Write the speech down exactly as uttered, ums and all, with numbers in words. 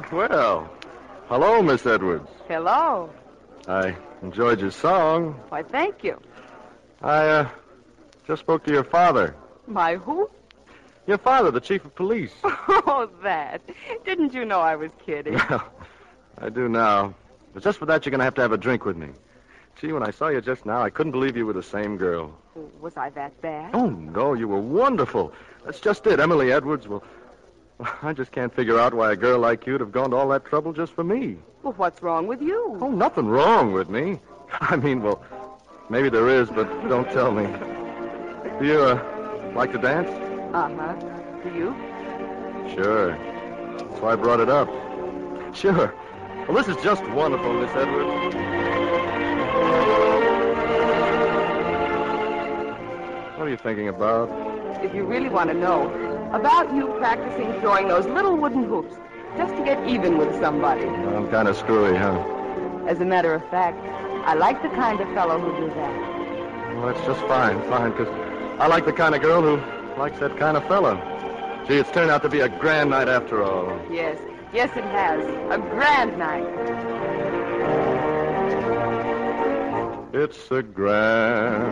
Well, hello, Miss Edwards. Hello. I enjoyed your song. Why, thank you. I, uh, just spoke to your father. My who? Your father, the chief of police. Oh, that. Didn't you know I was kidding? Well, I do now. But just for that, you're going to have to have a drink with me. Gee, when I saw you just now, I couldn't believe you were the same girl. Was I that bad? Oh, no, you were wonderful. That's just it. Emily Edwards, well, I just can't figure out why a girl like you'd have gone to all that trouble just for me. Well, what's wrong with you? Oh, nothing wrong with me. I mean, well, maybe there is, but don't tell me. Do you, uh, like to dance? Uh-huh. Do you? Sure. That's why I brought it up. Sure. Well, this is just wonderful, Miss Edwards. What are you thinking about? If you really want to know, about you practicing throwing those little wooden hoops just to get even with somebody. Well, I'm kind of screwy, huh? As a matter of fact, I like the kind of fellow who do that. Well, that's just fine, fine, because I like the kind of girl who likes that kind of fella. Gee, it's turned out to be a grand night after all. Yes, yes it has. A grand night. It's a grand